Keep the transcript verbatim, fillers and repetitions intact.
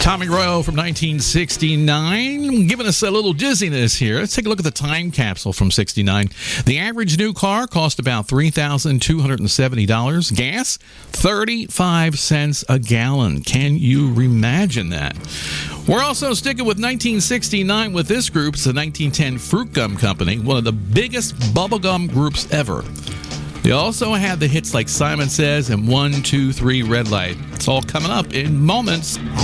Tommy Royal from nineteen sixty-nine, giving us a little dizziness here. Let's take a look at the time capsule from sixty-nine. The average new car cost about three thousand two hundred seventy dollars. Gas, thirty-five cents a gallon. Can you imagine that? We're also sticking with nineteen sixty-nine with this group. It's the nineteen ten Fruit Gum Company, one of the biggest bubblegum groups ever. They also had the hits like Simon Says and one two three Red Light. It's all coming up in moments.